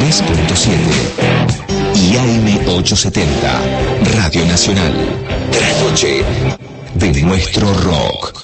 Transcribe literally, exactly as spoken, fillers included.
tres punto siete y A M ochocientos setenta, Radio Nacional. De la noche de nuestro rock.